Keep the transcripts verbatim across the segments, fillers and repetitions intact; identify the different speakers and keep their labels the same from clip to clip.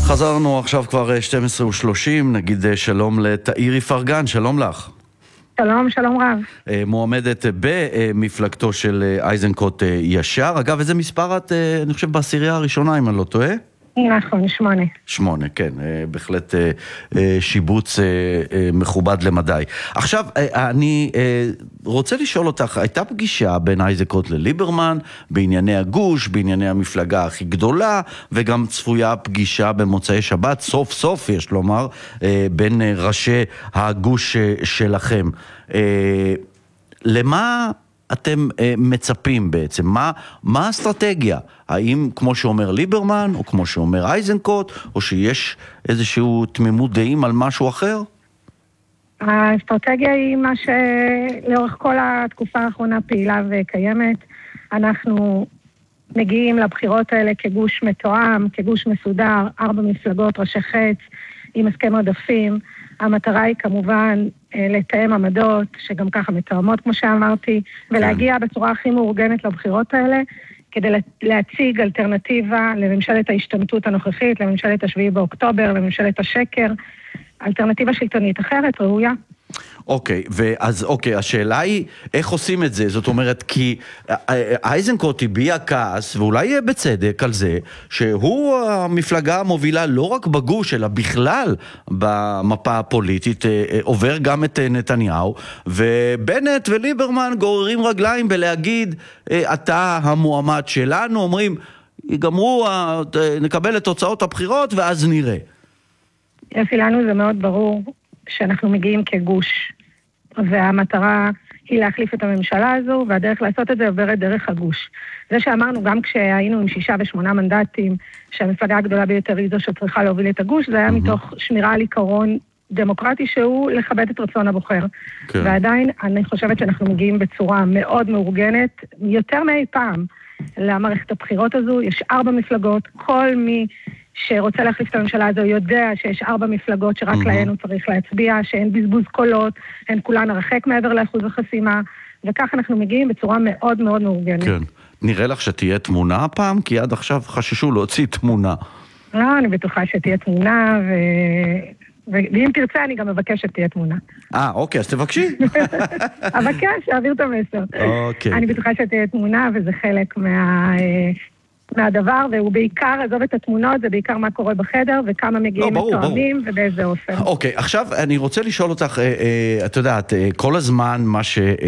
Speaker 1: חזרנו עכשיו כבר שתים עשרה ושלושים, נגיד שלום לתאירי פרגן, שלום לך.
Speaker 2: שלום, שלום רב.
Speaker 1: מועמדת במפלגתו של איזנקוט ישר. אגב, איזה מספר את, אני חושב, בעשירייה הראשונה, אם אני לא טועה?
Speaker 2: נכון, שמונה.
Speaker 1: שמונה, כן, בהחלט שיבוץ מכובד למדי. עכשיו, אני רוצה לשאול אותך, הייתה פגישה בין איזנקוט לליברמן, בענייני הגוש, בענייני המפלגה הכי גדולה, וגם צפויה פגישה במוצאי שבת, סוף סוף יש לומר, בין ראשי הגוש שלכם. למה אתם אה, מצפים בעצם? מה, מה האסטרטגיה? האם כמו שאומר ליברמן, או כמו שאומר איזנקוט, או שיש איזשהו תמימות דעים על משהו אחר?
Speaker 2: האסטרטגיה היא מה שלאורך כל התקופה האחרונה פעילה וקיימת. אנחנו מגיעים לבחירות האלה כגוש מתואם, כגוש מסודר, ארבע מפלגות, ראשי חץ, עם הסכם עודפים. המטרה היא כמובן לתאם עמדות, שגם ככה מתואמות כמו שאמרתי, ולהגיע בצורה הכי מאורגנת לבחירות האלה, כדי להציג אלטרנטיבה לממשלת ההשתמטות הנוכחית, לממשלת השביעי באוקטובר, לממשלת השקר, אלטרנטיבה שלטונית אחרת, ראויה.
Speaker 1: אוקיי, ואז אוקיי, השאלה היא איך עושים את זה, זאת אומרת, כי איזנקוט הביע כעס, ואולי יהיה בצדק על זה, שהוא המפלגה המובילה לא רק בגוש, אלא בכלל במפה הפוליטית, עובר גם את נתניהו, ובנט וליברמן גוררים רגליים בלהגיד, אתה המועמד שלנו, אומרים, יגמרו, נקבל את תוצאות הבחירות, ואז נראה.
Speaker 2: יפי, לנו זה מאוד ברור שאנחנו מגיעים כגוש, והמטרה היא להחליף את הממשלה הזו, והדרך לעשות את זה עוברת דרך הגוש. זה שאמרנו גם כשהיינו עם שישה ושמונה מנדטים, שהמפלגה הגדולה ביותר היא זו שצריכה להוביל את הגוש, זה היה מתוך שמירה על עיקרון דמוקרטי שהוא לכבד את רצון הבוחר. כן. ועדיין אני חושבת שאנחנו מגיעים בצורה מאוד מאורגנת, יותר מאי פעם, למערכת הבחירות הזו. יש ארבע מפלגות, כל מי שרוצה להחליף את הממשלה הזו יודע שיש ארבע מפלגות שרק mm-hmm. להן הוא צריך להצביע, שאין בזבוז קולות, הן כולן הרחק מעבר לאחוז החסימה, וכך אנחנו מגיעים בצורה מאוד מאוד מאורגנת. כן.
Speaker 1: נראה לך שתהיה תמונה הפעם? כי עד עכשיו חששו להוציא תמונה.
Speaker 2: לא, אני בטוחה שתהיה תמונה, ו... ואם תרצה אני גם מבקש שתהיה תמונה.
Speaker 1: אה, אוקיי, אז תבקשי.
Speaker 2: אבקש, אעביר את המסר.
Speaker 1: אוקיי.
Speaker 2: אני בטוחה שתהיה תמונה, וזה חלק מה... מהדבר, והוא בעיקר, עזוב את התמונות, זה בעיקר מה קורה בחדר, וכמה מגיעים לא, ברור, מתואמים, ברור. ובאיזה אופן.
Speaker 1: אוקיי, עכשיו אני רוצה לשאול אותך, אה, אה, את יודעת, אה, כל הזמן מה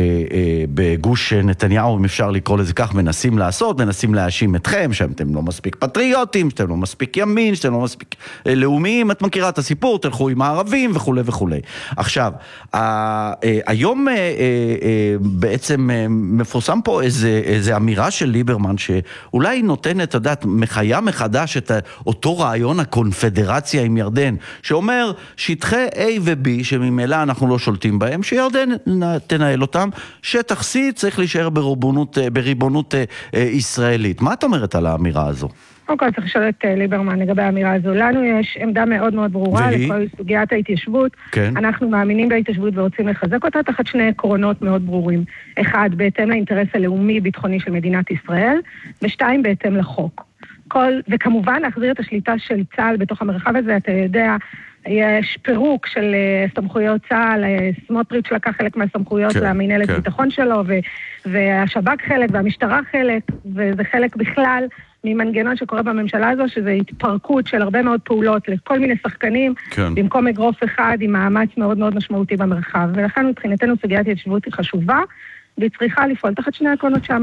Speaker 1: שבגוש אה, אה, נתניהו, אם אפשר לקרוא לזה כך, מנסים לעשות, מנסים להאשים אתכם, שאתם לא מספיק פטריוטים, שאתם לא מספיק ימין, שאתם לא מספיק אה, לאומיים, את מכירה את הסיפור, תלכו עם הערבים וכו' וכו'. עכשיו, אה, אה, היום אה, אה, בעצם אה, מפורסם פה איזה, איזה אמירה של ליברמן, שאולי נותן את הדת, מחיה מחדש את אותו רעיון הקונפדרציה עם ירדן, שאומר שטחי A ו-B, שממילא אנחנו לא שולטים בהם, שירדן תנהל אותם, שטח C צריך להישאר בריבונות, בריבונות ישראלית. מה את אומרת על האמירה הזו?
Speaker 2: קודם כל צריך לשאול את ליברמן לגבי האמירה הזו. לנו יש עמדה מאוד מאוד ברורה והיא? לכל סוגיית ההתיישבות. כן. אנחנו מאמינים בהתיישבות ורוצים לחזק אותה תחת שני עקרונות מאוד ברורים. אחד, בהתאם לאינטרס הלאומי-ביטחוני של מדינת ישראל, ושתיים, בהתאם לחוק. כל, וכמובן להחזיר את השליטה של צה"ל בתוך המרחב הזה, אתה יודע, יש פירוק של סמכויות צה"ל, סמוטריץ' לקח חלק מהסמכויות כן, למנהלת כן. ביטחון שלו, ו, והשב"כ חלק והמשטרה חלק, וזה חלק בכלל ממנגנון שקורה בממשלה הזו, שזה התפרקות של הרבה מאוד פעולות לכל מיני שחקנים, כן. במקום אגרוף אחד עם מאמץ מאוד מאוד משמעותי במרחב. ולכן מבחינתנו סוגיית ההתיישבות היא חשובה, והיא צריכה לפעול תחת שני העקרונות שם.